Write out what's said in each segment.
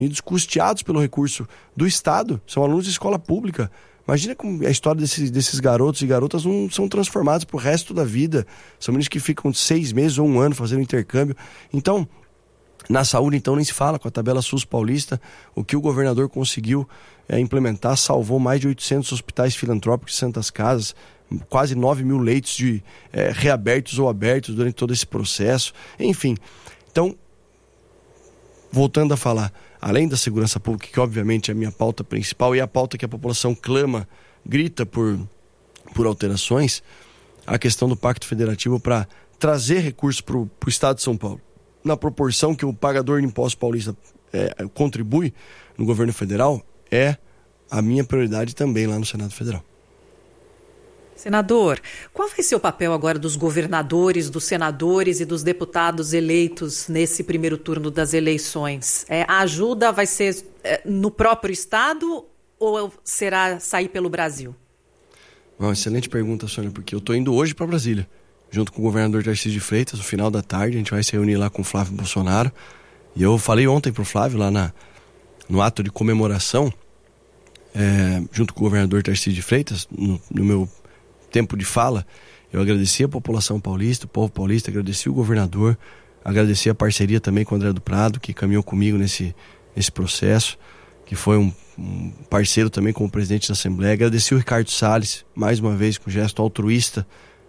custeados pelo recurso do Estado, são alunos de escola pública. Imagina como a história desses garotos e garotas não são transformados pro resto da vida. São meninos que ficam 6 meses ou 1 ano fazendo intercâmbio. Então, na saúde, então, nem se fala, com a tabela SUS paulista, o que o governador conseguiu implementar, salvou mais de 800 hospitais filantrópicos e santas casas, quase 9 mil leitos reabertos ou abertos durante todo esse processo. Enfim, então, voltando a falar, além da segurança pública, que obviamente é a minha pauta principal e a pauta que a população clama, grita por alterações, a questão do Pacto Federativo para trazer recursos para o Estado de São Paulo, na proporção que o pagador de impostos paulista contribui no governo federal, é a minha prioridade também lá no Senado Federal. Senador, qual vai ser o papel agora dos governadores, dos senadores e dos deputados eleitos nesse primeiro turno das eleições? A ajuda vai ser no próprio estado ou será sair pelo Brasil? Uma excelente pergunta, Sônia, porque eu estou indo hoje para Brasília, junto com o governador Tarcísio de Freitas, no final da tarde. A gente vai se reunir lá com o Flávio Bolsonaro. E eu falei ontem para o Flávio, lá no ato de comemoração, junto com o governador Tarcísio de Freitas, no meu tempo de fala, eu agradeci a população paulista, o povo paulista, agradeci o governador, agradeci a parceria também com o André do Prado, que caminhou comigo nesse processo, que foi um parceiro também como presidente da Assembleia. Agradeci o Ricardo Salles, mais uma vez, com gesto altruísta,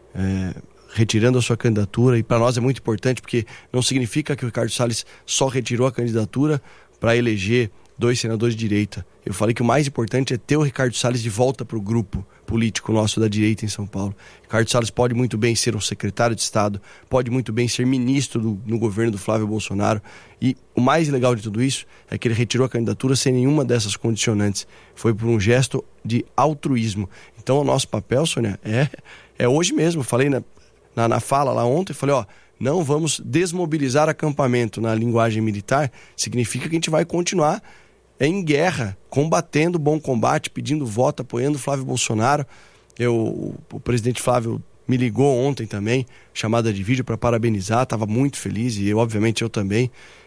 retirando a sua candidatura, e para nós é muito importante, porque não significa que o Ricardo Salles só retirou a candidatura para eleger 2 senadores de direita. Eu falei que o mais importante é ter o Ricardo Salles de volta para o grupo político nosso da direita em São Paulo. Ricardo Salles pode muito bem ser um secretário de Estado, pode muito bem ser ministro no governo do Flávio Bolsonaro, e o mais legal de tudo isso é que ele retirou a candidatura sem nenhuma dessas condicionantes. Foi por um gesto de altruísmo. Então o nosso papel, Sônia, é hoje mesmo. Eu falei na fala lá ontem, falei, não vamos desmobilizar acampamento na linguagem militar, significa que a gente vai continuar em guerra, combatendo o bom combate, pedindo voto, apoiando o Flávio Bolsonaro. O presidente Flávio me ligou ontem também, chamada de vídeo para parabenizar, estava muito feliz, e obviamente eu também.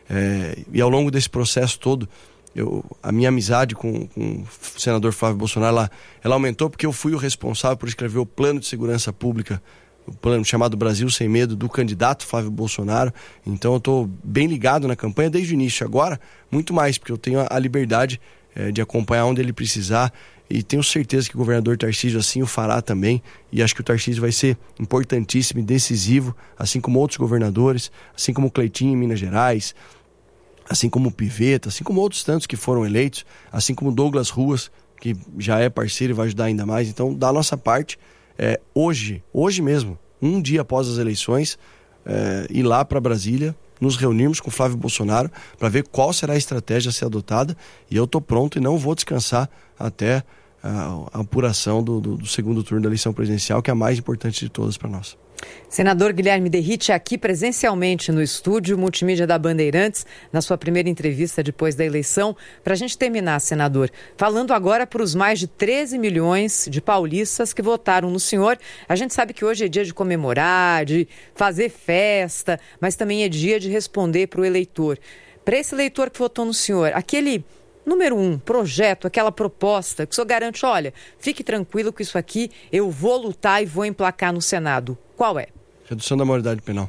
E ao longo desse processo todo, a minha amizade com o senador Flávio Bolsonaro, ela aumentou, porque eu fui o responsável por escrever o plano de segurança pública, o plano chamado Brasil Sem Medo, do candidato Flávio Bolsonaro. Então eu estou bem ligado na campanha desde o início. Agora, muito mais, porque eu tenho a liberdade de acompanhar onde ele precisar, e tenho certeza que o governador Tarcísio assim o fará também, e acho que o Tarcísio vai ser importantíssimo e decisivo, assim como outros governadores, assim como o Cleitinho em Minas Gerais, assim como o Pivetta, assim como outros tantos que foram eleitos, assim como o Douglas Ruas, que já é parceiro e vai ajudar ainda mais. Então, da nossa parte, hoje mesmo, um dia após as eleições, ir lá para Brasília, nos reunirmos com o Flávio Bolsonaro para ver qual será a estratégia a ser adotada, e eu estou pronto e não vou descansar até a apuração do segundo turno da eleição presidencial, que é a mais importante de todas para nós. Senador Guilherme Derrite, aqui presencialmente no estúdio Multimídia da Bandeirantes, na sua primeira entrevista depois da eleição. Para a gente terminar, senador, falando agora para os mais de 13 milhões de paulistas que votaram no senhor. A gente sabe que hoje é dia de comemorar, de fazer festa, mas também é dia de responder para o eleitor. Para esse eleitor que votou no senhor, aquele número 1, projeto, aquela proposta que o senhor garante, olha, fique tranquilo que isso aqui eu vou lutar e vou emplacar no Senado. Qual é? Redução da maioridade penal.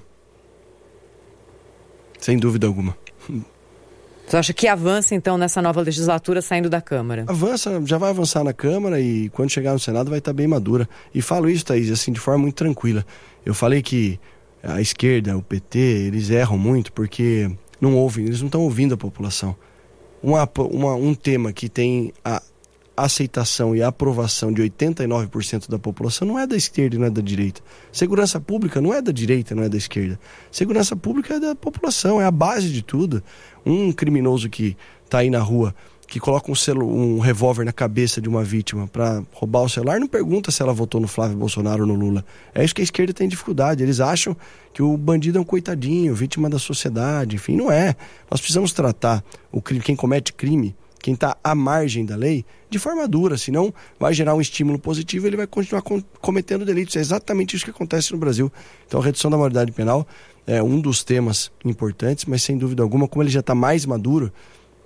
Sem dúvida alguma. Você acha que avança, então, nessa nova legislatura saindo da Câmara? Avança, já vai avançar na Câmara, e quando chegar no Senado vai estar bem madura. E falo isso, Thaís, assim, de forma muito tranquila. Eu falei que a esquerda, o PT, eles erram muito porque não ouvem, eles não estão ouvindo a população. Um tema que tem a aceitação e a aprovação de 89% da população não é da esquerda e não é da direita. Segurança pública não é da direita, não é da esquerda. Segurança pública é da população, é a base de tudo. Um criminoso que está aí na rua, que coloca um revólver na cabeça de uma vítima para roubar o celular, não pergunta se ela votou no Flávio Bolsonaro ou no Lula. É isso que a esquerda tem dificuldade. Eles acham que o bandido é um coitadinho, vítima da sociedade. Enfim, não é. Nós precisamos tratar quem comete crime, quem está à margem da lei, de forma dura, senão vai gerar um estímulo positivo e ele vai continuar cometendo delitos. É exatamente isso que acontece no Brasil. Então a redução da maioridade penal é um dos temas importantes, mas sem dúvida alguma, como ele já está mais maduro,